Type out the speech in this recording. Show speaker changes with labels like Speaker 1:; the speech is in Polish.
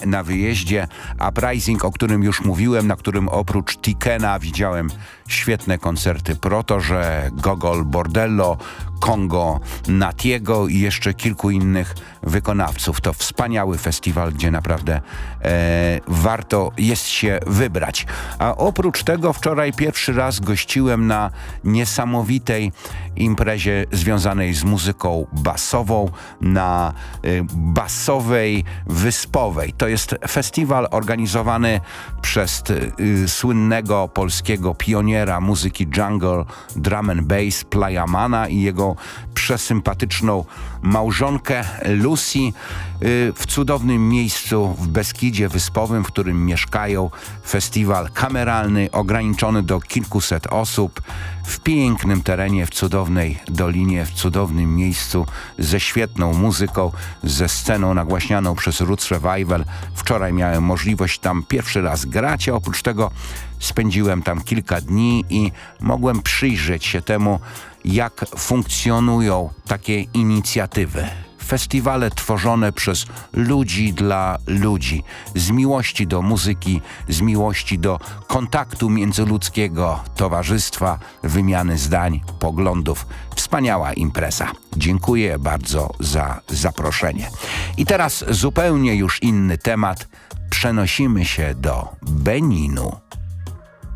Speaker 1: na wyjeździe. Uprising, o którym już mówiłem, na którym oprócz Tikena widziałem świetne koncerty Protoże, Gogol Bordello, Kongo Natiego i jeszcze kilku innych wykonawców. To wspaniały festiwal, gdzie naprawdę warto jest się wybrać. A oprócz tego wczoraj pierwszy raz gościłem na niesamowitej imprezie związanej z muzyką basową, na basowej Wyspowej. To jest festiwal organizowany przez słynnego polskiego pioniera muzyki jungle, drum and bass, Playamana i jego przesympatyczną małżonkę Lucy w cudownym miejscu w Beskidzie Wyspowym, w którym mieszkają. Festiwal kameralny, ograniczony do kilkuset osób, w pięknym terenie, w cudownej dolinie, w cudownym miejscu, ze świetną muzyką, ze sceną nagłaśnianą przez Roots Revival. Wczoraj miałem możliwość tam pierwszy raz grać, a oprócz tego spędziłem tam kilka dni i mogłem przyjrzeć się temu, jak funkcjonują takie inicjatywy. Festiwale tworzone przez ludzi dla ludzi, z miłości do muzyki, z miłości do kontaktu międzyludzkiego, towarzystwa, wymiany zdań, poglądów. Wspaniała impreza. Dziękuję bardzo za zaproszenie. I teraz zupełnie już inny temat. Przenosimy się do Beninu.